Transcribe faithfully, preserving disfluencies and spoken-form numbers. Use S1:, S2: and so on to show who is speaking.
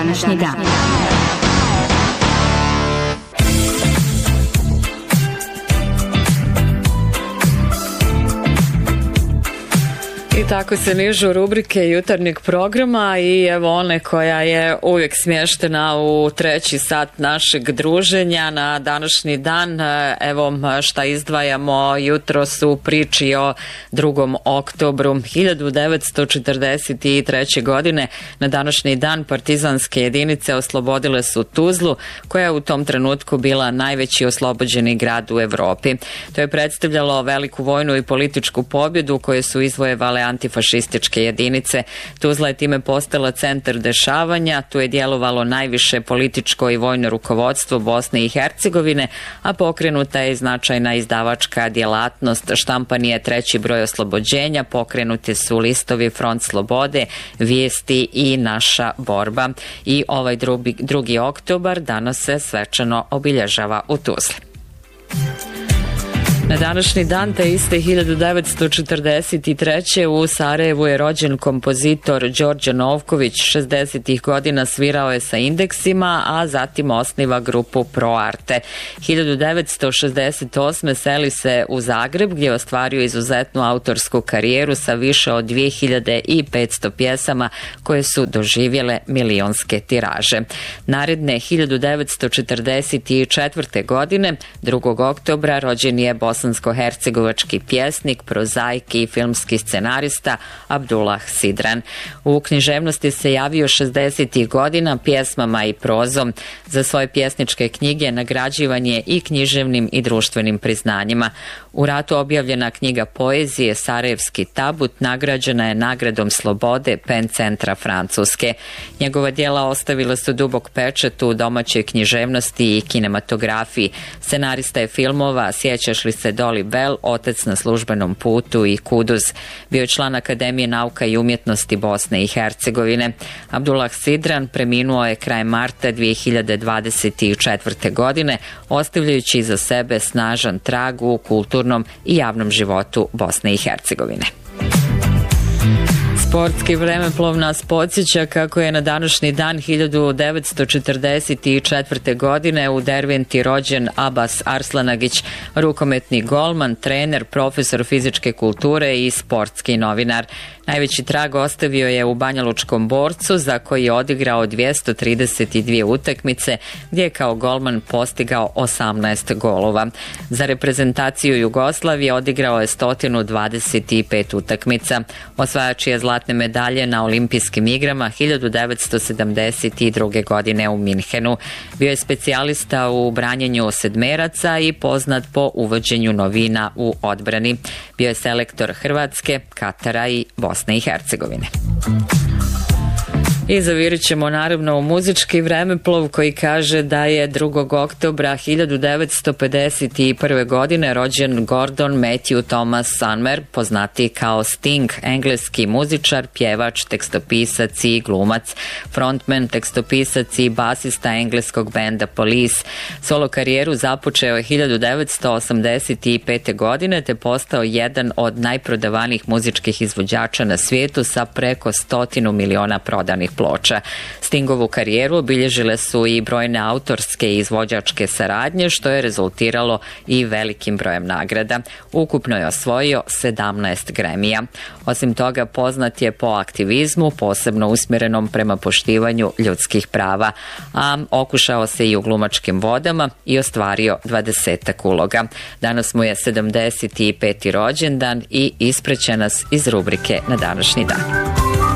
S1: današnji dan.
S2: I tako se nižu rubrike jutarnjeg programa i evo one koja je uvijek smještena u treći sat našeg druženja na današnji dan. Evo šta izdvajamo jutros u priči o drugom oktobru hiljadu devetsto četrdeset treće. godine. Na današnji dan partizanske jedinice oslobodile su Tuzlu, koja je u tom trenutku bila najveći oslobođeni grad u Evropi. To je predstavljalo veliku vojnu i političku pobjedu koje su izvojevale antifašističke jedinice. Tuzla je time postala centar dešavanja, tu je djelovalo najviše političko i vojno rukovodstvo Bosne i Hercegovine, a pokrenuta je značajna izdavačka djelatnost. Štampan je treći broj oslobođenja, pokrenuti su listovi Front slobode, Vijesti i Naša borba. I ovaj drugi, drugi oktobar danas se svečano obilježava u Tuzli. Na današnji dan te iste hiljadu devetsto četrdeset treće. u Sarajevu je rođen kompozitor Đorđe Novković. šezdesetih godina svirao je sa Indeksima, a zatim osniva grupu Pro Arte. hiljadu devetsto šezdeset osme. seli se u Zagreb gdje je ostvario izuzetnu autorsku karijeru sa više od dvije hiljade petsto pjesama koje su doživjele milionske tiraže. Naredne hiljadu devetsto četrdeset četvrte. godine, drugog oktobra, rođen je bosansko-hercegovački pjesnik, prozaik i filmski scenarista Abdullah Sidran. U književnosti se javio šezdesetih godina pjesmama i prozom. Za svoje pjesničke knjige nagrađivan je i književnim i društvenim priznanjima. U ratu objavljena knjiga poezije Sarajevski tabut nagrađena je nagradom slobode Pen centra Francuske. Njegova djela ostavila su dubok pečat u domaćoj književnosti i kinematografiji. Scenarista je filmova Sjećaš li se Dolly Bell, Otac na službenom putu i Kuduz. Bio je član Akademije nauka i umjetnosti Bosne i Hercegovine. Abdullah Sidran preminuo je krajem marta dvije hiljade dvadeset četvrte. godine, ostavljajući iza sebe snažan trag u kulturnom i javnom životu Bosne i Hercegovine. Sportski vremeplov nas podsjeća kako je na današnji dan hiljadu devetsto četrdeset četvrte. godine u Derventi rođen Abbas Arslanagić, rukometni golman, trener, profesor fizičke kulture i sportski novinar. Najveći trag ostavio je u Banjalučkom Borcu, za koji je odigrao dvjesto trideset dvije utakmice, gdje je kao golman postigao osamnaest golova. Za reprezentaciju Jugoslavije odigrao je sto dvadeset pet utakmica. Osvajač je zlatne medalje na olimpijskim igrama hiljadu devetsto sedamdeset druge. godine u Minhenu. Bio je specijalista u branjenju sedmeraca i poznat po uvođenju novina u odbrani. Bio je selektor Hrvatske, Katara i Bosne i Hercegovine. I zavirit ćemo naravno u muzički vremeplov koji kaže da je drugog oktobra hiljadu devetsto pedeset prve. godine rođen Gordon Matthew Thomas Sumner, poznati kao Sting, engleski muzičar, pjevač, tekstopisac i glumac, frontman, tekstopisac i basista engleskog benda Police. Solo karijeru započeo je hiljadu devetsto osamdeset pete. godine te postao jedan od najprodavanijih muzičkih izvođača na svijetu sa preko stotinu miliona prodanih ploča. Stingovu karijeru obilježile su i brojne autorske i izvođačke saradnje, što je rezultiralo i velikim brojem nagrada. Ukupno je osvojio sedamnaest Gramija. Osim toga, poznat je po aktivizmu, posebno usmjerenom prema poštivanju ljudskih prava, a okušao se i u glumačkim vodama i ostvario dvadesetak uloga. Danas mu je sedamdeset peti rođendan i ispreće nas iz rubrike Na današnji dan.